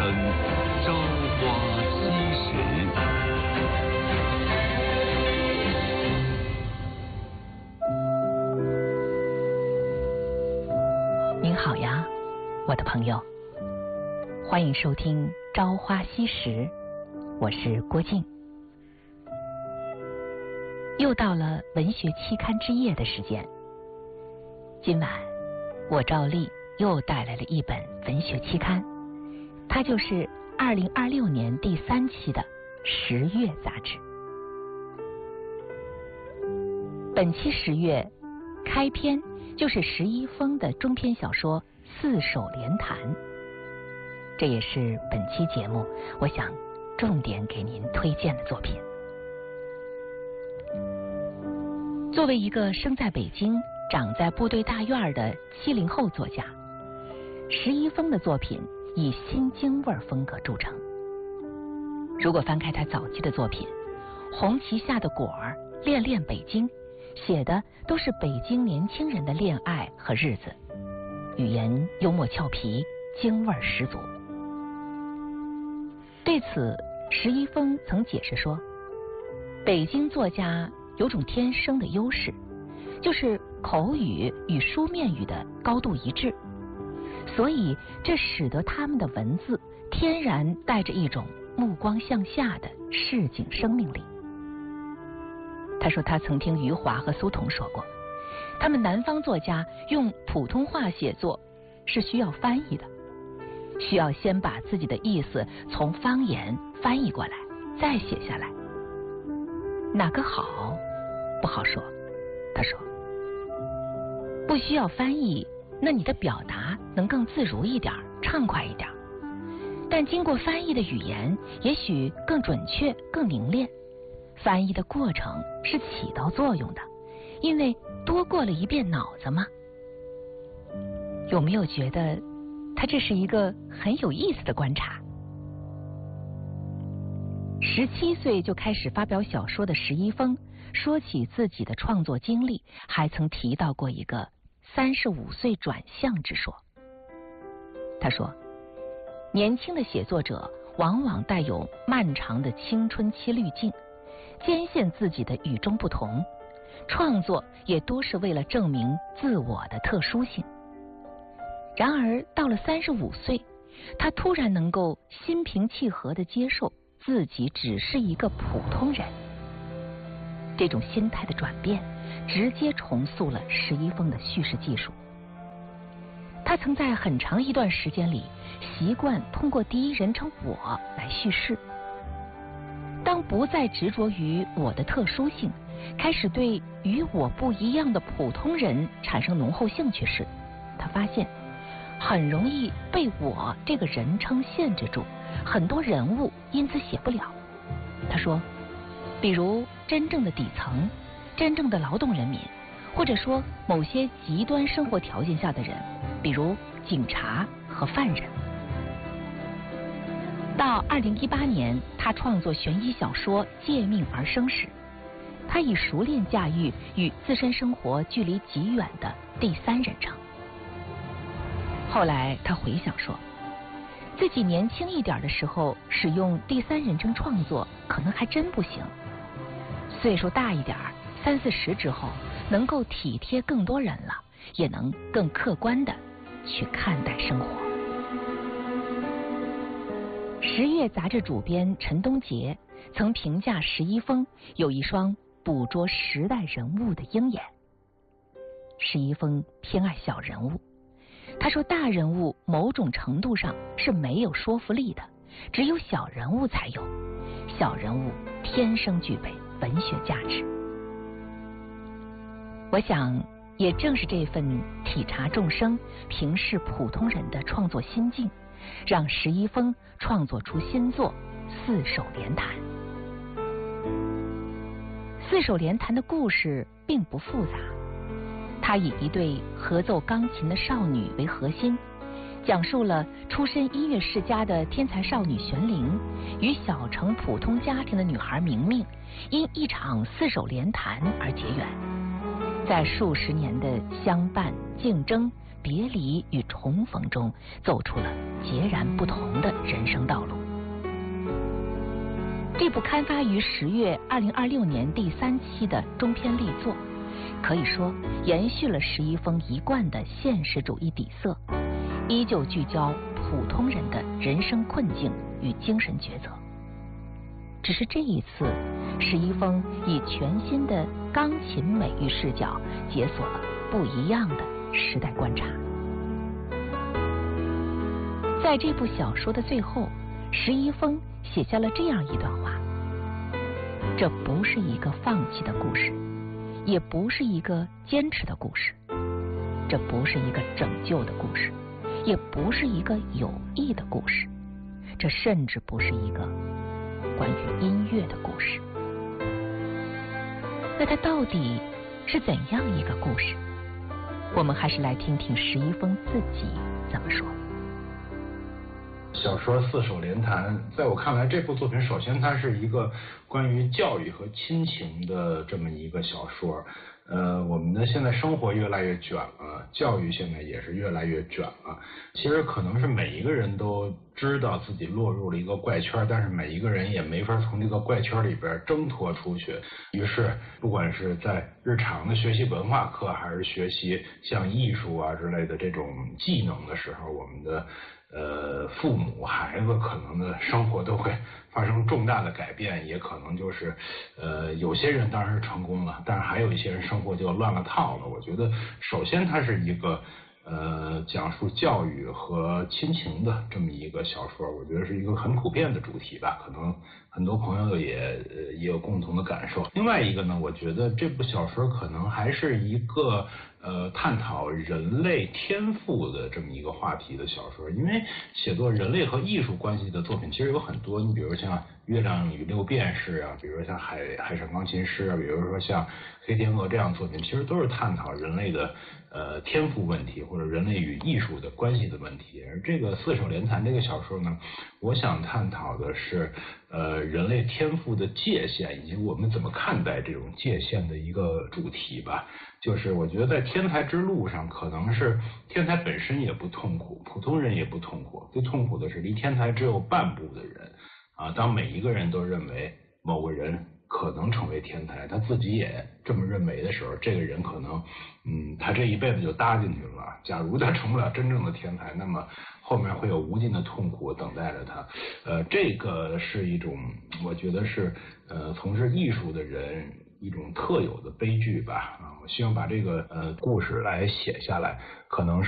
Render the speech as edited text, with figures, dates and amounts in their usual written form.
朝花夕拾。 您好呀，我的朋友，欢迎收听《朝花夕拾》，我是郭靖。又到了文学期刊之夜的时间，今晚我照例又带来了一本文学期刊，它就是2026年第3期的《十月》杂志。本期《十月》开篇就是石一峰的中篇小说《4手联弹》，这也是本期节目我想重点给您推荐的作品。作为一个生在北京、长在部队大院的70后作家，石一峰的作品以新京味风格著称。如果翻开他早期的作品，《红旗下的果儿》《恋恋北京》，写的都是北京年轻人的恋爱和日子，语言幽默俏皮，京味十足。对此，石一峰曾解释说，北京作家有种天生的优势，就是口语与书面语的高度一致，所以这使得他们的文字天然带着一种目光向下的市井生命力。他说他曾听余华和苏童说过，他们南方作家用普通话写作是需要翻译的，需要先把自己的意思从方言翻译过来，再写下来。哪个好不好说，他说不需要翻译，那你的表达能更自如一点，畅快一点，但经过翻译的语言也许更准确，更凝练。翻译的过程是起到作用的，因为多过了一遍脑子嘛。有没有觉得他这是一个很有意思的观察？17岁就开始发表小说的石一峰说起自己的创作经历，还曾提到过一个35岁转向之说。他说，年轻的写作者往往带有漫长的青春期滤镜，坚信自己的与众不同，创作也多是为了证明自我的特殊性。然而到了35岁，他突然能够心平气和地接受自己只是一个普通人。这种心态的转变直接重塑了石一峰的叙事技术。他曾在很长一段时间里习惯通过第一人称我来叙事。当不再执着于我的特殊性，开始对与我不一样的普通人产生浓厚兴趣时，他发现很容易被我这个人称限制住，很多人物因此写不了。他说，比如真正的底层，真正的劳动人民，或者说某些极端生活条件下的人，比如警察和犯人。到2018年，他创作悬疑小说《借命而生》时，他已熟练驾驭与自身生活距离极远的第三人称。后来他回想说，自己年轻一点的时候使用第三人称创作可能还真不行，岁数大一点，30-40之后能够体贴更多人了，也能更客观地去看待生活。十月杂志主编陈东杰曾评价石一峰有一双捕捉时代人物的鹰眼。石一峰偏爱小人物，他说大人物某种程度上是没有说服力的，只有小人物才有，小人物天生具备文学价值。我想也正是这份体察众生、平视普通人的创作心境，让石一峰创作出新作《4手联弹》。4手联弹的故事并不复杂，它以一对合奏钢琴的少女为核心，讲述了出身音乐世家的天才少女玄灵与小城普通家庭的女孩明明因一场4手联弹而结缘，在数十年的相伴、竞争、 别离与重逢中走出了截然不同的人生道路。这部刊发于10月2026年第3期的中篇力作，可以说延续了石一峰一贯的现实主义底色，依旧聚焦普通人的人生困境与精神抉择。只是这一次，石一峰以全新的钢琴美育视角，解锁了不一样的时代观察。在这部小说的最后，石一峰写下了这样一段话：这不是一个放弃的故事，也不是一个坚持的故事，这不是一个拯救的故事，也不是一个有益的故事，这甚至不是一个关于音乐的故事。那它到底是怎样一个故事？我们还是来听听石一峰自己怎么说。 小说四手联弹，在我看来，这部作品首先它是一个关于教育和亲情的这么一个小说。我们的现在生活越来越卷了，教育现在也是越来越卷了。其实可能是每一个人都知道自己落入了一个怪圈，但是每一个人也没法从这个怪圈里边挣脱出去。于是不管是在日常的学习文化课，还是学习像艺术啊之类的这种技能的时候，我们的父母孩子可能的生活都会发生重大的改变，也可能就是有些人当然是成功了，但是还有一些人生活就乱了套了。我觉得首先它是一个讲述教育和亲情的这么一个小说，我觉得是一个很普遍的主题吧，可能很多朋友也有共同的感受。另外一个呢，我觉得这部小说可能还是一个探讨人类天赋的这么一个话题的小说。因为写作人类和艺术关系的作品其实有很多，你比如像《月亮与六便士》啊，比如像海上钢琴师啊，比如说像《黑天鹅》这样的作品，其实都是探讨人类的天赋问题，或者人类与艺术的关系的问题。而这个四手联弹这个小说呢，我想探讨的是人类天赋的界限，以及我们怎么看待这种界限的一个主题吧。就是我觉得在天才之路上，可能是天才本身也不痛苦，普通人也不痛苦，最痛苦的是离天才只有半步的人啊。当每一个人都认为某个人可能成为天才，他自己也这么认为的时候，这个人可能他这一辈子就搭进去了。假如他成不了真正的天才，那么后面会有无尽的痛苦等待着他。这个是一种我觉得是从事艺术的人一种特有的悲剧吧。我希望把这个故事来写下来，可能是